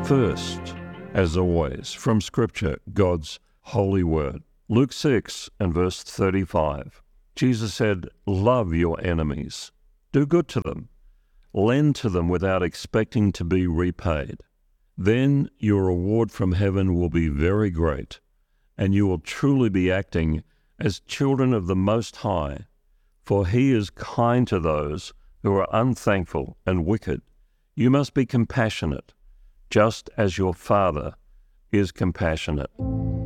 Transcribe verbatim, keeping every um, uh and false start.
First, as always, from Scripture, God's holy word. Luke six and verse thirty-five. Jesus said, "Love your enemies. Do good to them. Lend to them without expecting to be repaid. Then your reward from heaven will be very great, and you will truly be acting as children of the Most High, for He is kind to those who are unthankful and wicked. You must be compassionate, just as your Father is compassionate."